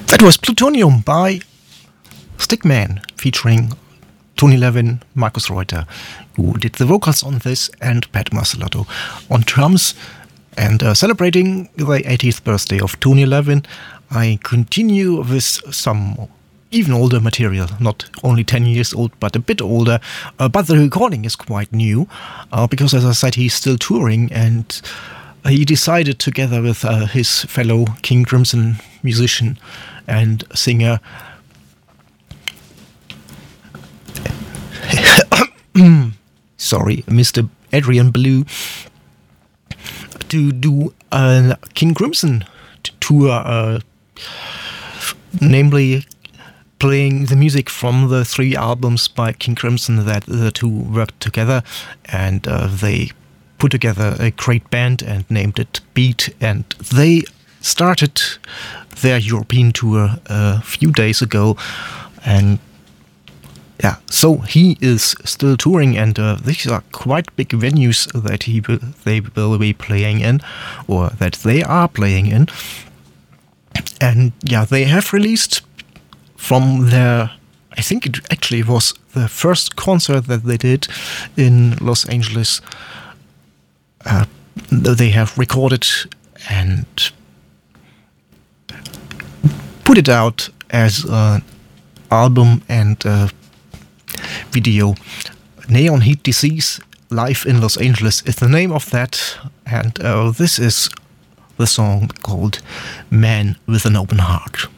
That was Plutonium by Stickman featuring Tony Levin, Markus Reuter, who did the vocals on this, and Pat Mastelotto on drums. And celebrating the 80th birthday of Tony Levin, I continue with some even older material, not only 10 years old, but a bit older. But the recording is quite new, because, as I said, he's still touring, and he decided, together with his fellow King Crimson musician and singer, Mr. Adrian Belew, to do a King Crimson tour, namely playing the music from the 3 albums by King Crimson that the two worked together, and they put together a great band and named it Beat, and they started their European tour a few days ago, and yeah, so he is still touring, and these are quite big venues that they will be playing in, or that they are playing in. And yeah, they have released from their, I think it actually was the first concert that they did in Los Angeles. They have recorded and put it out as an album and video. Neon Heat Disease Live in Los Angeles is the name of that, and this is the song called Man with an Open Heart.